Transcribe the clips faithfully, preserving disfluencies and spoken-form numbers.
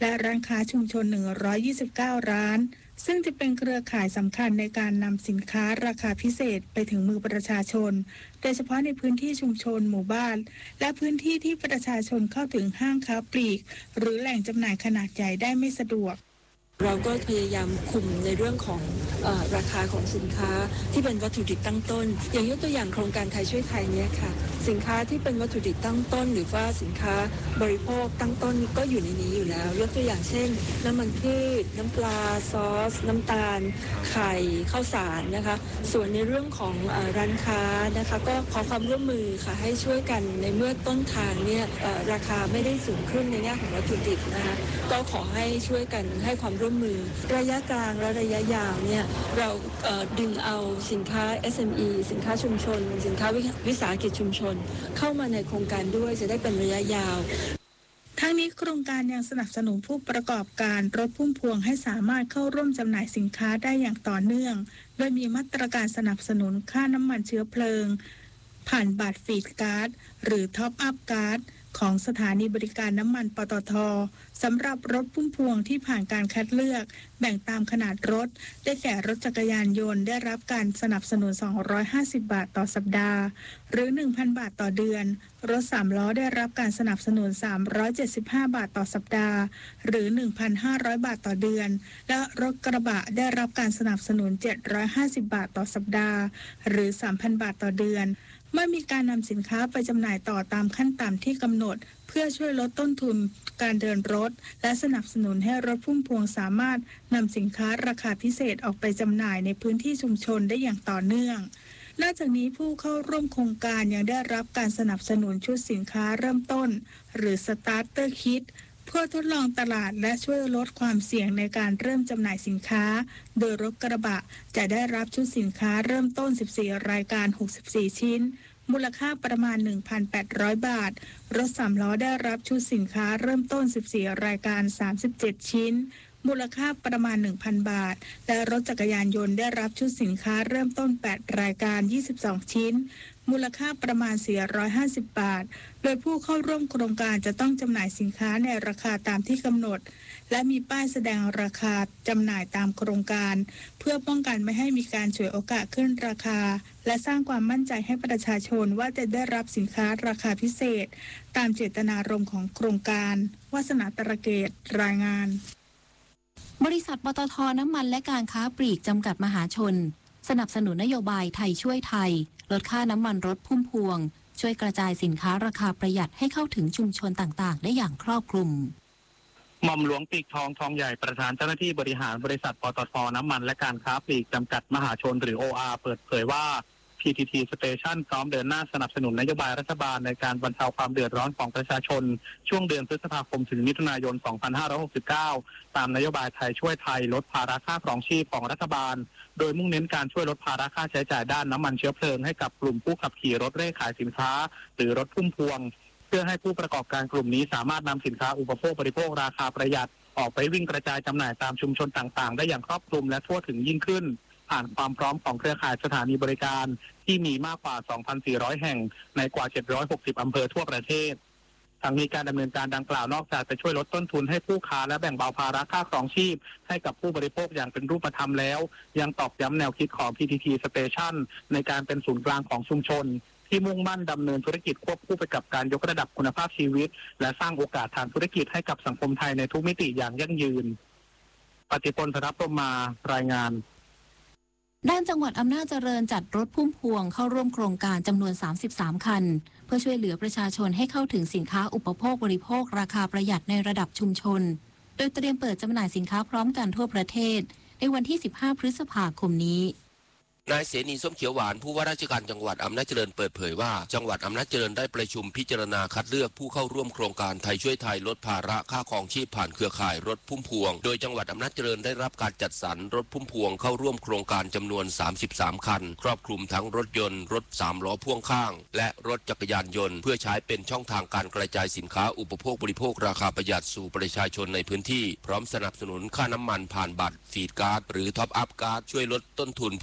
และร้านค้าชุมชนหนึ่งร้อยยี่สิบเก้าร้านซึ่งจะเป็นเครือข่ายสำคัญในการนำสินค้าราคาพิเศษไปถึงมือประชาชนโดยเฉพาะในพื้นที่ชุมชนหมู่บ้านและพื้นที่ที่ประชาชนเข้าถึงห้างค้าปลีกหรือแหล่งจำหน่ายขนาดใหญ่ได้ไม่สะดวกเราก็พยายามคุมในเรื่องของเอ่อราคาของสินค้าที่เป็นวัตถุดิบตั้งต้นอย่างยกตัวอย่างโครงการไทยช่วยไทยเนี่ยค่ะสินค้าที่เป็นวัตถุดิบตั้งต้นหรือว่าสินค้าบริโภคตั้งต้นก็อยู่ในนี้อยู่แล้วยกตัวอย่างเช่นน้ำมันพืชน้ำปลาซอสน้ำตาลไข่ข้าวสารนะคะส่วนในเรื่องของเอ่อร้านค้านะคะก็ขอความร่วมมือค่ะให้ช่วยกันในเมื่อต้นทางเนี่ยเอ่อราคาไม่ได้สูงขึ้นในแง่ของวัตถุดิบนะคะก็ขอให้ช่วยกันให้ความร่วมมือระยะกลางและระยะยาวเนี่ยเราเอ่อดึงเอาสินค้า เอส เอ็ม อี สินค้าชุมชนสินค้าวิสาหกิจชุมชนเข้ามาในโครงการด้วยจะได้เป็นระยะยาวทั้งนี้โครงการยังสนับสนุนผู้ประกอบการรถพุ่มพวงให้สามารถเข้าร่วมจำหน่ายสินค้าได้อย่างต่อเนื่องโดยมีมาตรการสนับสนุนค่าน้ำมันเชื้อเพลิงผ่านบัตรฟีดการ์ดหรือท็อปอัพการ์ดของสถานีบริการน้ำมันปตท.สำหรับรถพุ่มพวงที่ผ่านการคัดเลือกแบ่งตามขนาดรถได้แก่รถจักรยานยนต์ได้รับการสนับสนุนสองร้อยห้าสิบบาทต่อสัปดาห์หรือ หนึ่งพัน บาทต่อเดือนรถสามล้อได้รับการสนับสนุนสามร้อยเจ็ดสิบห้าบาทต่อสัปดาห์หรือ หนึ่งพันห้าร้อย บาทต่อเดือนและรถกระบะได้รับการสนับสนุนเจ็ดร้อยห้าสิบบาทต่อสัปดาห์หรือ สามพัน บาทต่อเดือนเมื่อมีการนำสินค้าไปจำหน่ายต่อตามขั้นต่ำที่กำหนดเพื่อช่วยลดต้นทุนการเดินรถและสนับสนุนให้รถพุ่มพวงสามารถนำสินค้าราคาพิเศษออกไปจำหน่ายในพื้นที่ชุมชนได้อย่างต่อเนื่องนอกจากนี้ผู้เข้าร่วมโครงการยังได้รับการสนับสนุนชุดสินค้าเริ่มต้นหรือ Starter Kit เพื่อทดลองตลาดและช่วยลดความเสี่ยงในการเริ่มจำหน่ายสินค้าโดยรถกระบะจะได้รับชุดสินค้าเริ่มต้นสิบสี่รายการหกสิบสี่ชิ้นมูลค่าประมาณ หนึ่งพันแปดร้อย บาทรถสามล้อได้รับชุดสินค้าเริ่มต้นสิบสี่รายการสามสิบเจ็ดชิ้นมูลค่าประมาณ หนึ่งพัน บาทและรถจักรยานยนต์ได้รับชุดสินค้าเริ่มต้นแปดรายการยี่สิบสองชิ้นมูลค่าประมาณสี่ร้อยห้าสิบบาทโดยผู้เข้าร่วมโครงการจะต้องจำหน่ายสินค้าในราคาตามที่กำหนดและมีป้ายแสดงราคาจำหน่ายตามโครงการเพื่อป้องกันไม่ให้มีการฉวยโอกาสขึ้นราคาและสร้างความมั่นใจให้ประชาชนว่าจะได้รับสินค้าราคาพิเศษตามเจตนารมณ์ของโครงการวาสนาตระเกตรายงานบริษัทปตท.น้ำมันและการค้าปลีกจำกัดมหาชนสนับสนุนนโยบายไทยช่วยไทยลดค่าน้ำมันรถพุ่มพวงช่วยกระจายสินค้าราคาประหยัดให้เข้าถึงชุมชนต่างๆได้อย่างครอบคลุมหม่อมหลวงปีกทองทองใหญ่ประธานเจ้าหน้าที่บริหารบริษัทปตท.น้ำมันและการค้าปลีกจำกัดมหาชนหรือ โอ อาร์ เปิดเผยว่า พี ที ที Station พร้อมเดินหน้าสนับสนุนนโยบายรัฐบาลในการบรรเทาความเดือดร้อนของประชาชนช่วงเดือนพฤษภาคมถึงมิถุนายน สองพันห้าร้อยหกสิบเก้า ตามนโยบายไทยช่วยไทยลดภาระค่าครองชีพของรัฐบาลโดยมุ่งเน้นการช่วยลดภาระค่าใช้จ่ายด้านน้ำมันเชื้อเพลิงให้กับกลุ่มผู้ขับขี่รถเร่ขายสินค้าหรือรถพุ่มพวงเพื่อให้ผู้ประกอบการกลุ่มนี้สามารถนำสินค้าอุปโภคบริโภคราคาประหยัดออกไปวิ่งกระจายจำหน่ายตามชุมชนต่างๆได้อย่างครอบคลุมและทั่วถึงยิ่งขึ้นผ่านความพร้อมของเครือข่ายสถานีบริการที่มีมากกว่า สองพันสี่ร้อย แห่งในกว่าเจ็ดร้อยหกสิบอำเภอทั่วประเทศทั้งนี้การดำเนินการดังกล่าวนอกจากจะช่วยลดต้นทุนให้ผู้ค้าและแบ่งเบาภาระค่าครองชีพให้กับผู้บริโภคอย่างเป็นรูปธรรมแล้วยังตอกย้ำแนวคิดของ พี ที ที Station ในการเป็นศูนย์กลางของชุมชนที่มุ่งมั่นดำเนินธุรกิจควบคู่ไปกับการยกระดับคุณภาพชีวิตและสร้างโอกาสทางธุรกิจให้กับสังคมไทยในทุกมิติอย่างยั่งยืนปฏิพล ธนพรหมารายงานด้านจังหวัดอำนาจเจริญจัดรถพุ่มพวงเข้าร่วมโครงการจำนวนสามสิบสามคันเพื่อช่วยเหลือประชาชนให้เข้าถึงสินค้าอุปโภคบริโภคราคาประหยัดในระดับชุมชนโดยเตรียมเปิดจำหน่ายสินค้าพร้อมกันทั่วประเทศในวันที่สิบห้าพฤษภาคมนี้นายเสนีส้มเขียวหวานผู้ว่าราชการจังหวัดอำนาจเจริญเปิดเผยว่าจังหวัดอำนาจเจริญได้ประชุมพิจารณาคัดเลือกผู้เข้าร่วมโครงการไทยช่วยไทยลดภาระค่าครองชีพผ่านเครือข่ายรถพุ่มพวงโดยจังหวัดอำนาจเจริญได้รับการจัดสรรรถพุ่มพวงเข้าร่วมโครงการจำนวนสามสิบสามคันครอบคลุมทั้งรถยนต์รถสามล้อพ่วงข้างและรถจักรยานยนต์เพื่อใช้เป็นช่องทางการกระจายสินค้าอุปโภคบริโภคราคาประหยัดสู่ประชาชนในพื้นที่พร้อมสนับสนุนค่าน้ำมันผ่านบัตรฟีดการ์ดหรือท็อปอัพการ์ดช่วยลดต้นทุนผู้ประกอบ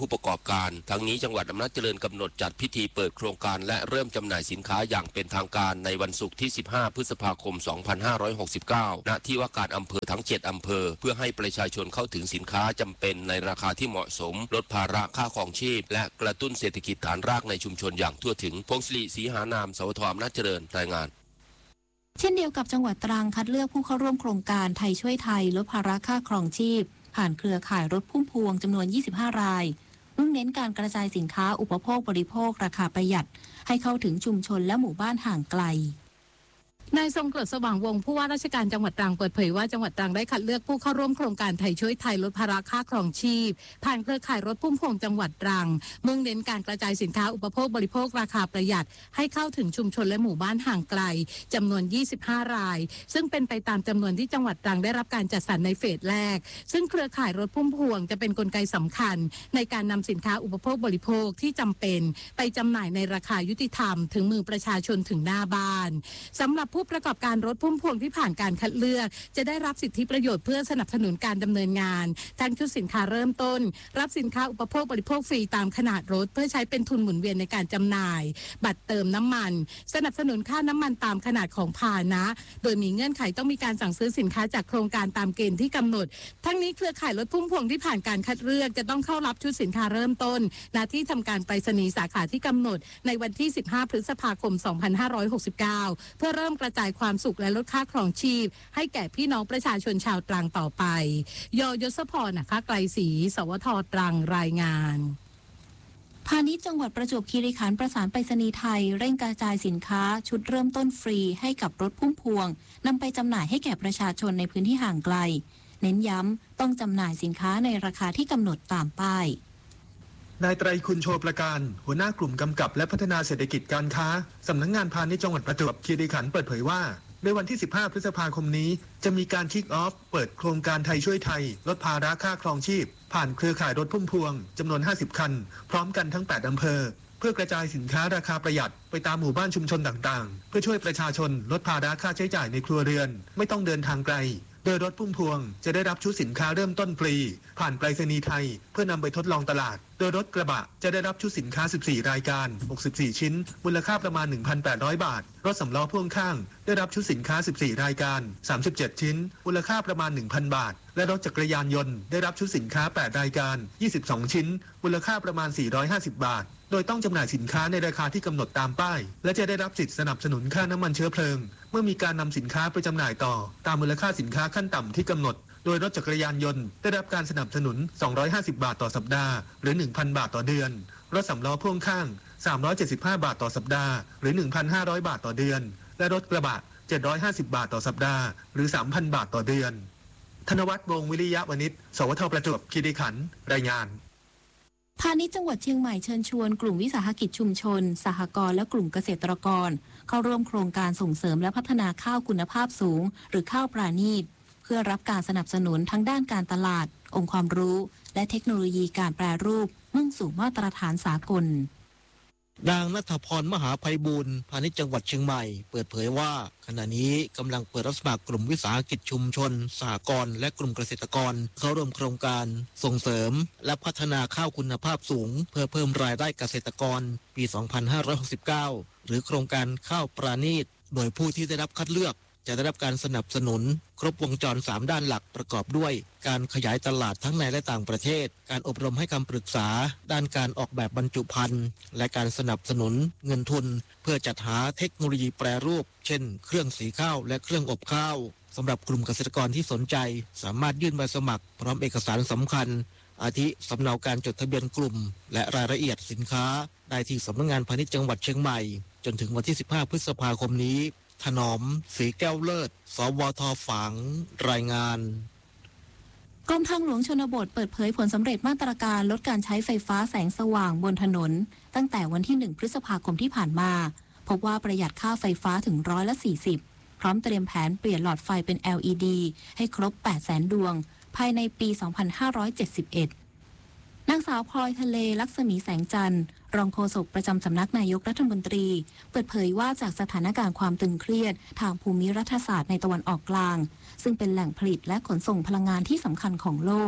การทั้งนี้จังหวัดอำนาจเจริญกำหนดจัดพิธีเปิดโครงการและเริ่มจำหน่ายสินค้าอย่างเป็นทางการในวันศุกร์ที่สิบห้าพฤษภาคมสองพันห้าร้อยหกสิบเก้าณที่ว่าการอำเภอทั้งเจ็ดอำเภอเพื่อให้ประชาชนเข้าถึงสินค้าจำเป็นในราคาที่เหมาะสมลดภาระค่าครองชีพและกระตุ้นเศรษฐกิจฐานรากในชุมชนอย่างทั่วถึงพงศ์ศิริศรีหานามสวทอำนาจเจริญรายงานเช่นเดียวกับจังหวัดตรังคัดเลือกผู้เข้าร่วมโครงการไทยช่วยไทยลดภาระค่าครองชีพผ่านเครือข่ายรถพุ่มพวงจำนวนยี่สิบห้ารายมุ่งเน้นการกระจายสินค้าอุปโภคบริโภคราคาประหยัดให้เข้าถึงชุมชนและหมู่บ้านห่างไกลนายทรงกรดสว่างวงศ์ผู้ว่าราชการจังหวัดตรังเปิดเผยว่าจังหวัดตรังได้คัดเลือกผู้เข้าร่วมโครงการไทยช่วยไทยลดภาระค่าครองชีพผ่านเครือข่ายรถพุ่มพวงจังหวัดตรังมุ่งเน้นการกระจายสินค้าอุปโภคบริโภคราคาประหยัดให้เข้าถึงชุมชนและหมู่บ้านห่างไกลจำนวนยี่สิบห้ารายซึ่งเป็นไปตามจำนวนที่จังหวัดตรังได้รับการจัดสรรในเฟสแรกซึ่งเครือข่ายรถพุ่มพวงจะเป็นกลไกสำคัญในการนำสินค้าอุปโภคบริโภคที่จำเป็นไปจำหน่ายในราคายุติธรรมถึงมือประชาชนถึงหน้าบ้านสำหรับผู้ประกอบการรถพุ่มพวงที่ผ่านการคัดเลือกจะได้รับสิทธิประโยชน์เพื่อสนับสนุนการดำเนินงานทั้งชุดสินค้าเริ่มต้นรับสินค้าอุปโภคบริโภคฟรีตามขนาดรถเพื่อใช้เป็นทุนหมุนเวียนในการจำหน่ายบัตรเติมน้ำมันสนับสนุนค่าน้ำมันตามขนาดของพาหนะโดยมีเงื่อนไขต้องมีการสั่งซื้อสินค้าจากโครงการตามเกณฑ์ที่กำหนดทั้งนี้เครือข่ายรถพุ่มพวงที่ผ่านการคัดเลือกจะต้องเข้ารับชุดสินค้าเริ่มต้นณที่ทำการไปรษณีย์สาขาที่กำหนดในวันที่สิบห้าพฤษภาคมสองพันห้าร้อยหกสิบเก้าเพื่อเริ่มกระจายความสุขและลดค่าครองชีพให้แก่พี่น้องประชาชนชาวตรังต่อไปยยศพรนะคะไกลศรีสวทตรังรายงานพาณิชย์จังหวัดประจวบคีรีขันธ์ประสานไปรษณีย์ไทยเร่งกระจายสินค้าชุดเริ่มต้นฟรีให้กับรถพุ่มพวงนำไปจำหน่ายให้แก่ประชาชนในพื้นที่ห่างไกลเน้นย้ำต้องจำหน่ายสินค้าในราคาที่กำหนดตามป้ายนายไตรคุณโชประการหัวหน้ากลุ่มกำกับและพัฒนาเศรษฐกิจการค้าสำนักงานพาณิชย์จังหวัดประจวบคีรีขันธ์เปิดเผยว่าในวันที่สิบห้าพฤษภาคมนี้จะมีการคิกออฟเปิดโครงการไทยช่วยไทยลดภาระค่าครองชีพผ่านเครือข่ายรถพุ่มพวงจำนวนห้าสิบคันพร้อมกันทั้งแปดอำเภอเพื่อกระจายสินค้าราคาประหยัดไปตามหมู่บ้านชุมชนต่างๆเพื่อช่วยประชาชนลดภาระค่าใช้จ่ายในครัวเรือนไม่ต้องเดินทางไกลโดยรถพุ่มพวงจะได้รับชุดสินค้าเริ่มต้นฟรีผ่านไปรษณีย์ไทยเพื่อนำไปทดลองตลาดโดยรถกระบะจะได้รับชุดสินค้าสิบสี่รายการหกสิบสี่ชิ้นมูลค่าประมาณ หนึ่งพันแปดร้อย บาทรถสำล้อพ่วงข้างได้รับชุดสินค้าสิบสี่รายการสามสิบเจ็ดชิ้นมูลค่าประมาณ หนึ่งพัน บาทและรถจักรยานยนต์ได้รับชุดสินค้าแปดรายการยี่สิบสองชิ้นมูลค่าประมาณสี่ร้อยห้าสิบบาทโดยต้องจำหน่ายสินค้าในราคาที่กำหนดตามป้ายและจะได้รับสิทธิสนับสนุนค่าน้ำมันเชื้อเพลิงเมื่อมีการนำสินค้าไปจำหน่ายต่อตามมูลค่าสินค้าขั้นต่ำที่กำหนดโดยรถจักรยานยนต์ได้รับการสนับสนุนสองร้อยห้าสิบบาทต่อสัปดาห์หรือ หนึ่งพัน บาทต่อเดือนรถสำล้อพ่วงข้างสามร้อยเจ็ดสิบห้าบาทต่อสัปดาห์หรือ หนึ่งพันห้าร้อย บาทต่อเดือนและรถกระบะเจ็ดร้อยห้าสิบบาทต่อสัปดาห์หรือ สามพัน บาทต่อเดือนธนวัฒน์วงศ์วิริยะวณิชสวทประจวบคีรีขันธ์รายงานพาณิชย์จังหวัดเชียงใหม่เชิญชวนกลุ่มวิสาหกิจชุมชนสหกรณ์และกลุ่มเกษตรกรเข้าร่วมโครงการส่งเสริมและพัฒนาข้าวคุณภาพสูงหรือข้าวปราณีตเพื่อรับการสนับสนุนทั้งด้านการตลาดองค์ความรู้และเทคโนโลยีการแปรรูปมุ่งสู่มาตรฐานสากลนางณัฐพรมหาไพบูลย์พาณิชย์จังหวัดเชียงใหม่เปิดเผยว่าขณะนี้กำลังเปิดรับสมัครกลุ่มวิสาหกิจชุมชนสหกรณ์และกลุ่มเกษตรกรเข้าร่วมโครงการส่งเสริมและพัฒนาข้าวคุณภาพสูงเพื่อเพิ่มรายได้เกษตรกรปี สองพันห้าร้อยหกสิบเก้า หรือโครงการข้าวปราณีตโดยผู้ที่ได้รับคัดเลือกจะได้รับการสนับสนุนครบวงจรสามด้านหลักประกอบด้วยการขยายตลาดทั้งในและต่างประเทศการอบรมให้คำปรึกษาด้านการออกแบบบรรจุภัณฑ์และการสนับสนุนเงินทุนเพื่อจัดหาเทคโนโลยีแปรรูปเช่นเครื่องสีข้าวและเครื่องอบข้าวสำหรับกลุ่มเกษตรกรที่สนใจสามารถยื่นใบสมัครพร้อมเอกสารสำคัญอาทิสำเนาการจดทะเบียนกลุ่มและรายละเอียดสินค้าได้ที่สำนักงานพาณิชย์จังหวัดเชียงใหม่จนถึงวันที่สิบห้าพฤษภาคมนี้ถนอมศรีแก้วเลิศสวทฝางรายงานกรมทางหลวงชนบทเปิดเผยผลสำเร็จมาตรการลดการใช้ไฟฟ้าแสงสว่างบนถนนตั้งแต่วันที่หนึ่งพฤษภาคมที่ผ่านมาพบว่าประหยัดค่าไฟฟ้าถึงร้อยละสี่สิบพร้อมเตรียมแผนเปลี่ยนหลอดไฟเป็น แอล อี ดี ให้ครบ แปดแสน ดวงภายในปี สองพันห้าร้อยเจ็ดสิบเอ็ดนางสาวพลอยทะเลลักษมีแสงจันทร์รองโฆษกประจำสำนักนายกรัฐมนตรีเปิดเผยว่าจากสถานการณ์ความตึงเครียดทางภูมิรัฐศาสตร์ในตะวันออกกลางซึ่งเป็นแหล่งผลิตและขนส่งพลังงานที่สำคัญของโลก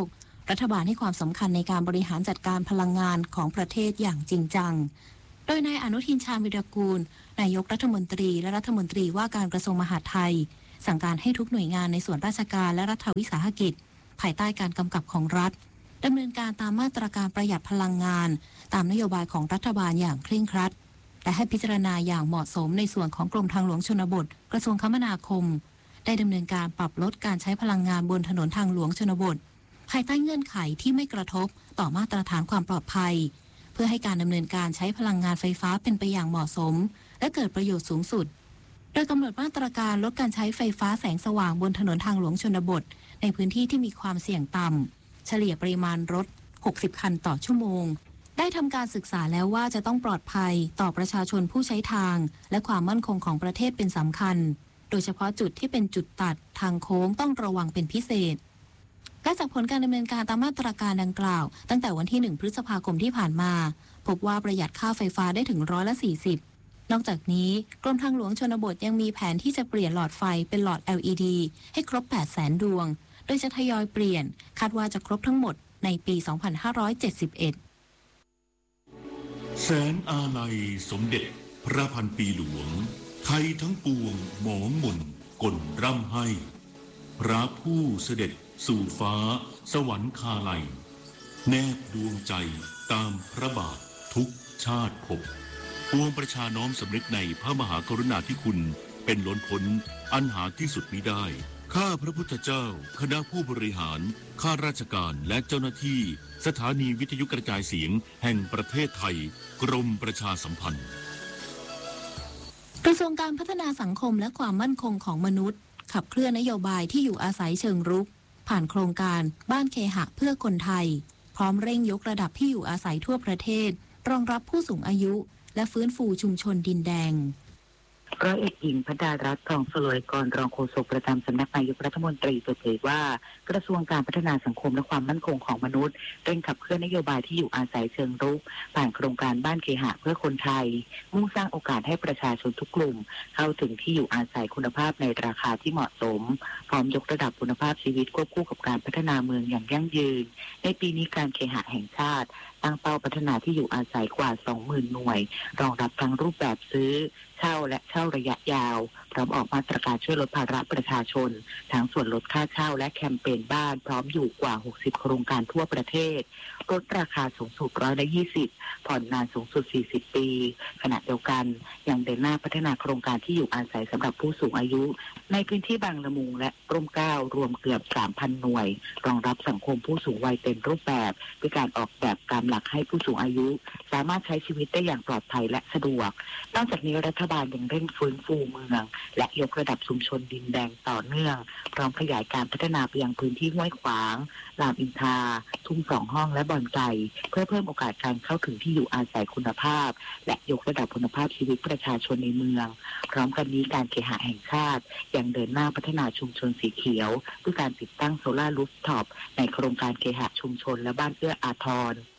รัฐบาลให้ความสำคัญในการบริหารจัดการพลังงานของประเทศอย่างจริงจังโดยนายอนุทินชาญวิรากูลนายกรัฐมนตรีและรัฐมนตรีว่าการกระทรวงมหาดไทยสั่งการให้ทุกหน่วยงานในส่วนราชการและรัฐวิสาหกิจภายใต้การกำกับของรัฐดำเนินการตามมาตรการประหยัดพลังงานตามนโยบายของรัฐบาลอย่างเคร่งครัดและให้พิจารณาอย่างเหมาะสมในส่วนของกรมทางหลวงชนบทกระทรวงคมนาคมได้ดำเนินการปรับลดการใช้พลังงานบนถนนทางหลวงชนบทภายใต้เงื่อนไขที่ไม่กระทบต่อมาตรฐานความปลอดภัยเพื่อให้การดำเนินการใช้พลังงานไฟฟ้าเป็นไปอย่างเหมาะสมและเกิดประโยชน์สูงสุดโดยกำหนดมาตรการลดการใช้ไฟฟ้าแสงสว่างบนถนนทางหลวงชนบทในพื้นที่ที่มีความเสี่ยงต่ำเฉลี่ยปริมาณรถหกสิบคันต่อชั่วโมงได้ทำการศึกษาแล้วว่าจะต้องปลอดภัยต่อประชาชนผู้ใช้ทางและความมั่นคงของประเทศเป็นสำคัญโดยเฉพาะจุดที่เป็นจุดตัดทางโค้งต้องระวังเป็นพิเศษและจากผลการดำเนินการตามมาตรการดังกล่าวตั้งแต่วันที่หนึ่งพฤษภาคมที่ผ่านมาพบว่าประหยัดค่าไฟฟ้าได้ถึงร้อยละสี่สิบนอกจากนี้กรมทางหลวงชนบทยังมีแผนที่จะเปลี่ยนหลอดไฟเป็นหลอด แอล อี ดี ให้ครบ แปดแสน ดวงโดยจะทยอยเปลี่ยนคาดว่าจะครบทั้งหมดในปี สองพันห้าร้อยเจ็ดสิบเอ็ดแสนอาลัยสมเด็จพระพันปีหลวงไทยทั้งปวงหมองมนกลร่ำให้พระผู้เสด็จสู่ฟ้าสวรรคาลัยแนบดวงใจตามพระบาททุกชาติภพปวงประชาน้อมสำนึกในพระมหากรุณาธิคุณเป็นล้นพ้นอันหาที่สุดมิได้ข้าพระพุทธเจ้าคณะผู้บริหารข้าราชการและเจ้าหน้าที่สถานีวิทยุกระจายเสียงแห่งประเทศไทยกรมประชาสัมพันธ์กระทรวงการพัฒนาสังคมและความมั่นคงของมนุษย์ขับเคลื่อนนโยบายที่อยู่อาศัยเชิงรุกผ่านโครงการบ้านเคหะเพื่อคนไทยพร้อมเร่งยกระดับที่อยู่อาศัยทั่วประเทศรองรับผู้สูงอายุและฟื้นฟูชุมชนดินแดงร้อยเอกหญิงพดารัตน์ทองสลวยกรรองโฆษกประจำสำนักนายกรัฐมนตรีเปิดเผยว่ากระทรวงการพัฒนาสังคมและความมั่นคงของมนุษย์เร่งขับเคลื่อนนโยบายที่อยู่อาศัยเชิงรุกผ่านโครงการบ้านเคหะเพื่อคนไทยมุ่งสร้างโอกาสให้ประชาชนทุกกลุ่มเข้าถึงที่อยู่อาศัยคุณภาพในราคาที่เหมาะสมพร้อมยกระดับคุณภาพชีวิตควบคู่กับการพัฒนาเมืองอย่างยั่งยืนในปีนี้การเคหะแห่งชาติตั้งเป้าพัฒนาที่อยู่อาศัยกว่า สองหมื่น หน่วยรองรับทั้งรูปแบบซื้อเช่าและเช่าระยะยาวพร้อมออกมาตรการช่วยลดภาระประชาชนทั้งส่วนลดค่าเช่าและแคมเปญบ้านพร้อมอยู่กว่าหกสิบโครงการทั่วประเทศลดราคาสูงสุดร้อยละยี่สิบผ่อนนานสูงสุดสี่สิบปีขณะเดียวกันยังเดินหน้าพัฒนาโครงการที่อยู่อาศัยสำหรับผู้สูงอายุในพื้นที่บางละมุงและร่มเกล้ารวมเกือบ สามพัน หน่วยรองรับสังคมผู้สูงวัยเต็มรูปแบบด้วยการออกแบบตามหลักให้ผู้สูงอายุสามารถใช้ชีวิตได้อย่างปลอดภัยและสะดวกนอกจากนี้รัฐบาลยังเร่งฟื้นฟูเมืองและยกระดับชุมชนดินแดงต่อเนื่องพร้อมขยายการพัฒนาไปยังพื้นที่ห้วยขวางรามอินทราทุ่งสองห้องและบ่อนไก่เพื่อเพิ่มโอกาสการเข้าถึงที่อยู่อาศัยคุณภาพและยกระดับคุณภาพชีวิตประชาชนในเมืองพร้อมกันนี้การเคหะแห่งชาติยังเดินหน้าพัฒนาชุมชนสีเขียวด้วยการติดตั้งโซลาร์รูฟท็อปในโครงการเคหะชุมชนและบ้านเอื้ออาทร